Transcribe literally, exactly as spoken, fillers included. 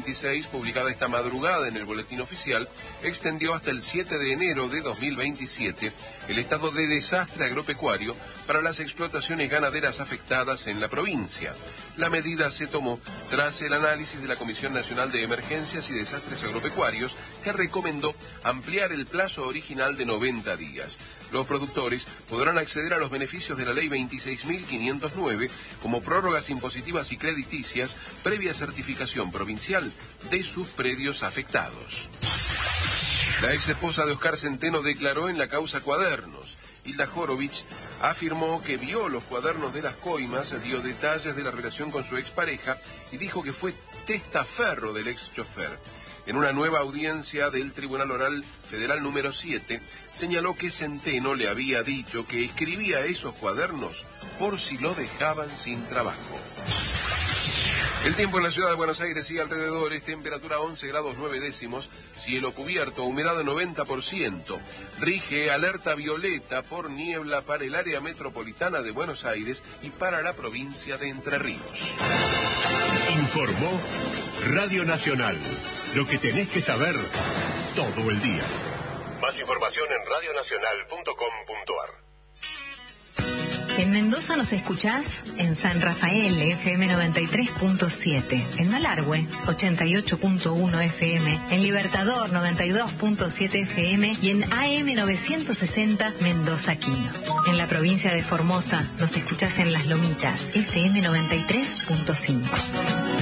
veintiséis, publicada esta madrugada en el Boletín Oficial, extendió hasta el siete de enero de dos mil veintisiete el estado de desastre agropecuario para las explotaciones ganaderas afectadas en la provincia. La medida se tomó tras el análisis de la Comisión Nacional de Emergencias y Desastres Agropecuarios, que recomendó ampliar el plazo original de noventa días. Los productores podrán acceder a los beneficios de la Ley veintiséis mil quinientos nueve como prórrogas impositivas y crediticias previa certificación provincial de sus predios afectados. La ex esposa de Oscar Centeno declaró en la causa Cuadernos. Hilda Jorovich afirmó que vio los cuadernos de las coimas, dio detalles de la relación con su expareja y dijo que fue testaferro del ex chofer. En una nueva audiencia del Tribunal Oral Federal número siete, señaló que Centeno le había dicho que escribía esos cuadernos por si lo dejaban sin trabajo. El tiempo en la ciudad de Buenos Aires y alrededores: temperatura once grados nueve décimos, cielo cubierto, humedad noventa por ciento. Rige alerta violeta por niebla para el área metropolitana de Buenos Aires y para la provincia de Entre Ríos. Informó Radio Nacional. Lo que tenés que saber todo el día. Más información en radio nacional punto com punto a r. En Mendoza nos escuchás en San Rafael, F M noventa y tres punto siete, en Malargüe, ochenta y ocho punto uno F M, en Libertador, noventa y dos punto siete F M y en A M novecientos sesenta Mendoza Quino. En la provincia de Formosa nos escuchás en Las Lomitas, F M noventa y tres punto cinco.